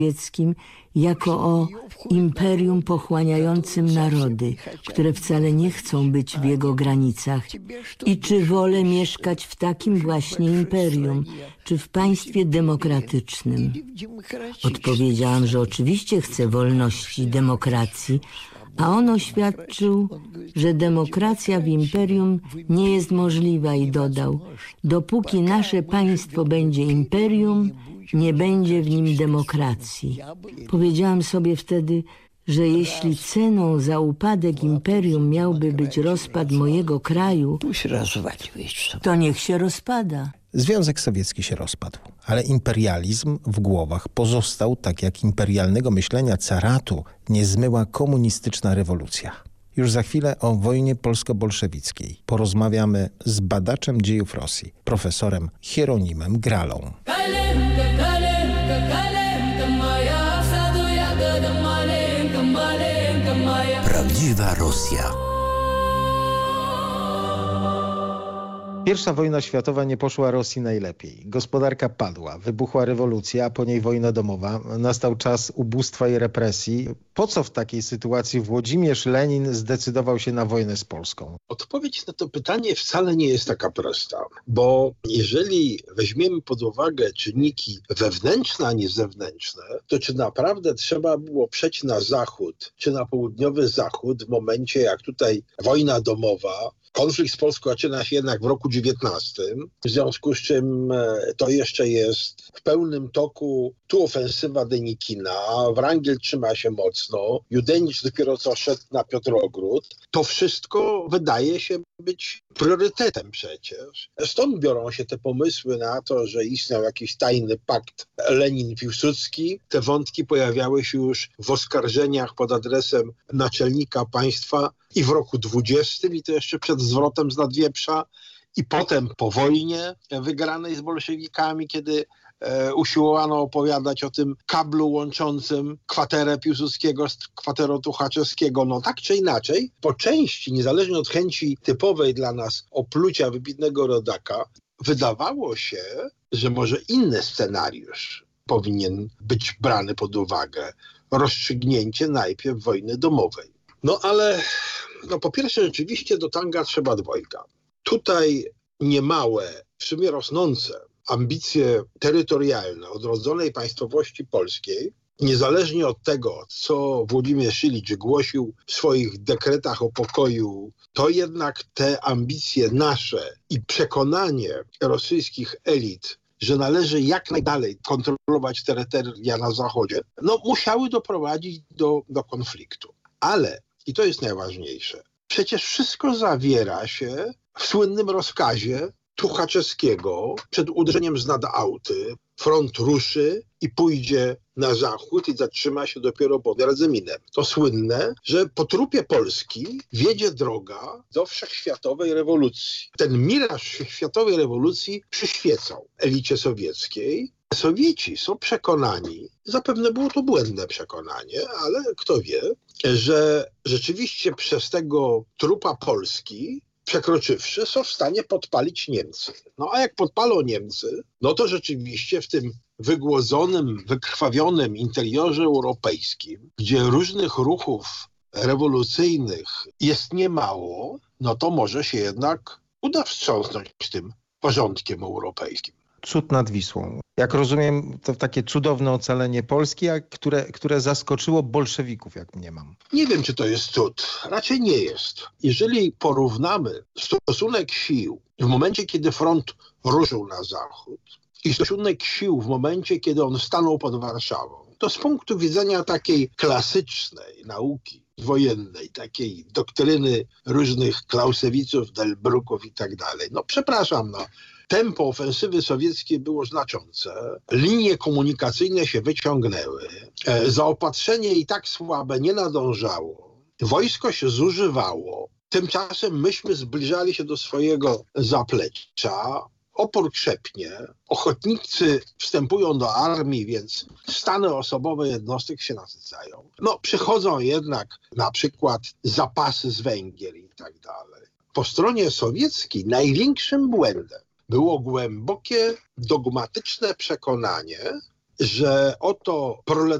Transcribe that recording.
sowieckim jako o imperium pochłaniającym narody, które wcale nie chcą być w jego granicach, i czy wolę mieszkać w takim właśnie imperium, czy w państwie demokratycznym. Odpowiedziałam, że oczywiście chcę wolności i demokracji, a on oświadczył, że demokracja w imperium nie jest możliwa i dodał: dopóki nasze państwo będzie imperium, nie będzie w nim demokracji. Powiedziałam sobie wtedy, że jeśli ceną za upadek imperium miałby być rozpad mojego kraju, to niech się rozpada. Związek Sowiecki się rozpadł, ale imperializm w głowach pozostał, tak jak imperialnego myślenia caratu nie zmyła komunistyczna rewolucja. Już za chwilę o wojnie polsko-bolszewickiej porozmawiamy z badaczem dziejów Rosji, profesorem Hieronimem Gralą. Prawdziwa Rosja. Pierwsza wojna światowa nie poszła Rosji najlepiej. Gospodarka padła, wybuchła rewolucja, a po niej wojna domowa. Nastał czas ubóstwa i represji. Po co w takiej sytuacji Włodzimierz Lenin zdecydował się na wojnę z Polską? Odpowiedź na to pytanie wcale nie jest taka prosta, bo jeżeli weźmiemy pod uwagę czynniki wewnętrzne, a nie zewnętrzne, to czy naprawdę trzeba było przejść na zachód, czy na południowy zachód w momencie, jak tutaj wojna domowa, konflikt z Polską zaczyna się jednak w roku 19, w związku z czym to jeszcze jest w pełnym toku. Tu ofensywa Denikina, Wrangel trzyma się mocno, Judenicz dopiero co szedł na Piotrogród. To wszystko wydaje się być priorytetem przecież. Stąd biorą się te pomysły na to, że istniał jakiś tajny pakt Lenin-Piłsudski. Te wątki pojawiały się już w oskarżeniach pod adresem naczelnika państwa i w roku 20, i to jeszcze przed zwrotem z Nadwieprza, i potem po wojnie wygranej z bolszewikami, kiedy usiłowano opowiadać o tym kablu łączącym kwaterę Piłsudskiego z kwaterą Tuchaczewskiego. No tak czy inaczej, po części, niezależnie od chęci typowej dla nas oplucia wybitnego rodaka, wydawało się, że może inny scenariusz powinien być brany pod uwagę. Rozstrzygnięcie najpierw wojny domowej. No ale po pierwsze rzeczywiście do tanga trzeba dwojga. Tutaj niemałe, w sumie rosnące ambicje terytorialne odrodzonej państwowości polskiej, niezależnie od tego, co Włodzimierz Ilicz głosił w swoich dekretach o pokoju, to jednak te ambicje nasze i przekonanie rosyjskich elit, że należy jak najdalej kontrolować terytoria na zachodzie, musiały doprowadzić do konfliktu. Ale, i to jest najważniejsze, przecież wszystko zawiera się w słynnym rozkazie Tuchaczewskiego przed uderzeniem z Nadauty. Front ruszy i pójdzie na zachód i zatrzyma się dopiero pod Radzyminem. To słynne, że po trupie Polski wiedzie droga do wszechświatowej rewolucji. Ten miraż wszechświatowej rewolucji przyświecał elicie sowieckiej. Sowieci są przekonani, zapewne było to błędne przekonanie, ale kto wie, że rzeczywiście przez tego trupa Polski przekroczywszy, są w stanie podpalić Niemcy. A jak podpalą Niemcy, to rzeczywiście w tym wygłodzonym, wykrwawionym interiorze europejskim, gdzie różnych ruchów rewolucyjnych jest niemało, to może się jednak uda wstrząsnąć tym porządkiem europejskim. Cud nad Wisłą. Jak rozumiem, to takie cudowne ocalenie Polski, które zaskoczyło bolszewików, jak mniemam. Nie wiem, czy to jest cud. Raczej nie jest. Jeżeli porównamy stosunek sił w momencie, kiedy front ruszył na zachód i stosunek sił w momencie, kiedy on stanął pod Warszawą, to z punktu widzenia takiej klasycznej nauki wojennej, takiej doktryny różnych Clausewiczów, Delbruków i tak dalej, tempo ofensywy sowieckiej było znaczące, linie komunikacyjne się wyciągnęły, zaopatrzenie i tak słabe nie nadążało, wojsko się zużywało, tymczasem myśmy zbliżali się do swojego zaplecza, opór krzepnie, ochotnicy wstępują do armii, więc stany osobowe jednostek się nasycają. Przychodzą jednak na przykład zapasy z Węgier i tak dalej. Po stronie sowieckiej największym błędem było głębokie, dogmatyczne przekonanie, że oto